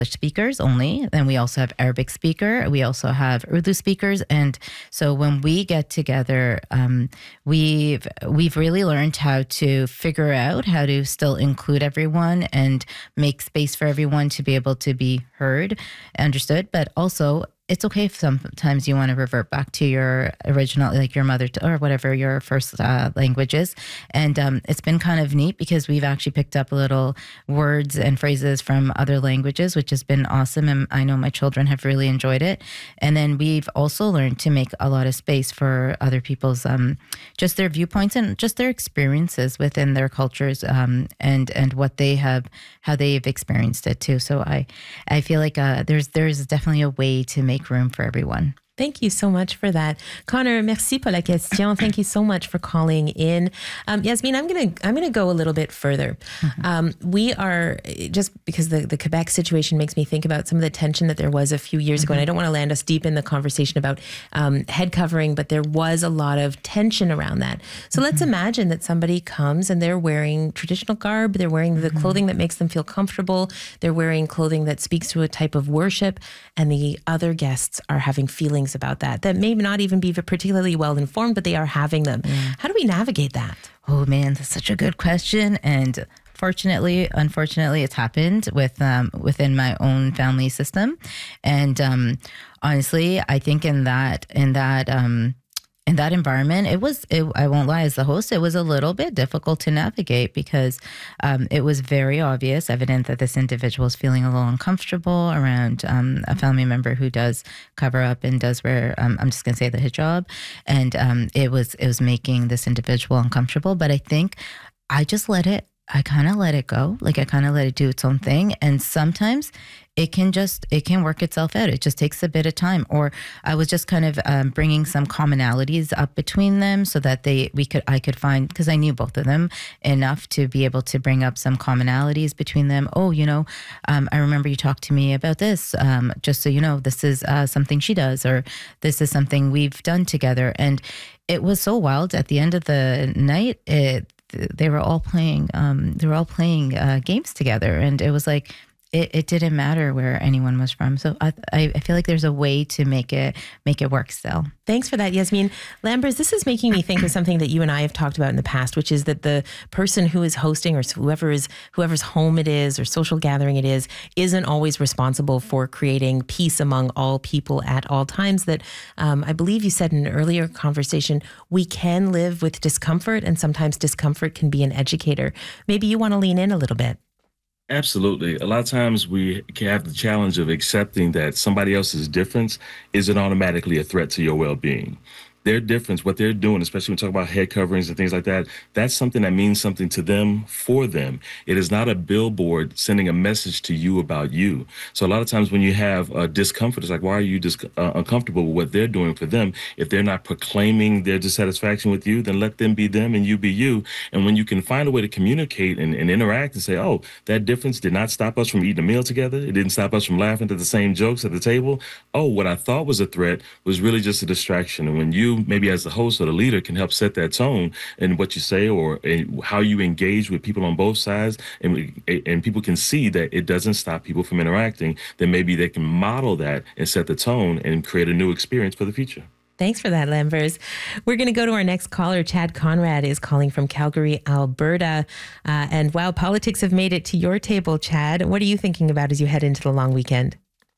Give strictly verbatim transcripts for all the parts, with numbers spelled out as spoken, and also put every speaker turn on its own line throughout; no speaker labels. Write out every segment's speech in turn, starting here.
speakers only. Then we also have Arabic speaker. We also have Urdu speakers. And so when we get together, um, we've we've really learned how to figure out how to still include everyone and make space for everyone to be able to be heard, understood, but also it's okay if sometimes you want to revert back to your original, like your mother t- or whatever your first uh, language is. And um, it's been kind of neat because we've actually picked up little words and phrases from other languages, which has been awesome. And I know my children have really enjoyed it. And then we've also learned to make a lot of space for other people's, um, just their viewpoints and just their experiences within their cultures um, and and what they have, how they've experienced it too. So I, I feel like uh, there's there's definitely a way to make room for everyone.
Thank you so much for that. Connor, merci pour la question. Thank you so much for calling in. Um, Yasmin, I'm going to I'm gonna go a little bit further. Mm-hmm. Um, we are, just because the, the Quebec situation makes me think about some of the tension that there was a few years mm-hmm. ago, and I don't want to land us deep in the conversation about um, head covering, but there was a lot of tension around that. So mm-hmm. let's imagine that somebody comes and they're wearing traditional garb, they're wearing the mm-hmm. clothing that makes them feel comfortable, they're wearing clothing that speaks to a type of worship, and the other guests are having feelings about that, that may not even be particularly well informed, but they are having them. Yeah. How do we navigate that?
Oh man, that's such a good question. And fortunately, unfortunately, it's happened with um, within my own family system. And um, honestly, I think in that in that um, in that environment, it was, it, I won't lie, as the host, it was a little bit difficult to navigate because um, it was very obvious, evident that this individual is feeling a little uncomfortable around um, a family member who does cover up and does wear, um, I'm just going to say the hijab. And um, it was, it was making this individual uncomfortable. But I think I just let it, I kind of let it go. Like I kind of let it do its own thing. And sometimes it can just, it can work itself out. It just takes a bit of time. Or I was just kind of um, bringing some commonalities up between them so that they, we could, I could find, because I knew both of them enough to be able to bring up some commonalities between them. Oh, you know, um, I remember you talked to me about this. Um, just so you know, this is uh, something she does, or this is something we've done together. And it was so wild. At the end of the night, it, they were all playing, um, they were all playing uh, games together. And it was like, it, it didn't matter where anyone was from. So I, I feel like there's a way to make it, make it work still.
Thanks for that, Yasmin. Lambers, this is making me think of something that you and I have talked about in the past, which is that the person who is hosting, or whoever is, whoever's home it is or social gathering it is, isn't always responsible for creating peace among all people at all times. That um, I believe you said in an earlier conversation, we can live with discomfort, and sometimes discomfort can be an educator. Maybe you want to lean in a little bit.
Absolutely. A lot of times we can have the challenge of accepting that somebody else's difference isn't automatically a threat to your well-being. Their difference, what they're doing, especially when we talk about head coverings and things like that, that's something that means something to them, for them. It is not a billboard sending a message to you about you. So a lot of times when you have uh, discomfort, it's like, why are you dis- uh, uncomfortable with what they're doing for them? If they're not proclaiming their dissatisfaction with you, then let them be them and you be you. And when you can find a way to communicate and, and interact and say, oh, that difference did not stop us from eating a meal together. It didn't stop us from laughing at the same jokes at the table. Oh, what I thought was a threat was really just a distraction. And when you maybe as the host or the leader can help set that tone in what you say or in how you engage with people on both sides, and and people can see that it doesn't stop people from interacting, then maybe they can model that and set the tone and create a new experience for the future.
Thanks for that, Lambers. We're going to go to our next caller. Chad Conrad is calling from Calgary, Alberta. Uh, and wow, politics have made it to your table, Chad. What are you thinking about as you head into the long weekend?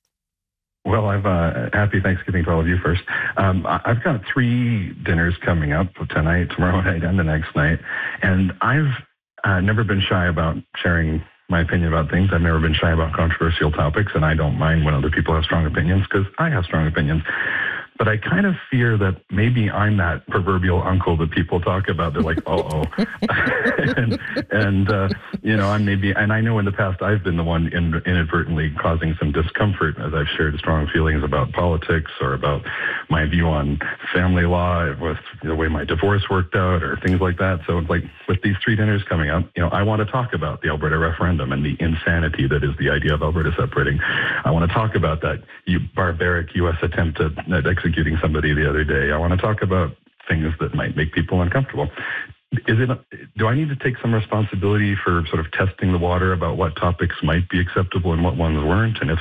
Well, I've uh, happy Thanksgiving to all of you first. Um, I've got three dinners coming up tonight, tomorrow night, and the next night. And I've uh, never been shy about sharing my opinion about things. I've never been shy about controversial topics, and I don't mind when other people have strong opinions because I have strong opinions. But I kind of fear that maybe I'm that proverbial uncle that people talk about. They're like, uh-oh. and, and uh, you know, I'm maybe, and I know in the past I've been the one in, inadvertently causing some discomfort as I've shared strong feelings about politics or about my view on family law, with the way my divorce worked out or things like that. So like with these three dinners coming up, you know, I want to talk about the Alberta referendum and the insanity that is the idea of Alberta separating. I want to talk about that you barbaric U S attempt at, at executing somebody the other day. I want to talk about things that might make people uncomfortable. Is it? Do I need to take some responsibility for sort of testing the water about what topics might be acceptable and what ones weren't? And if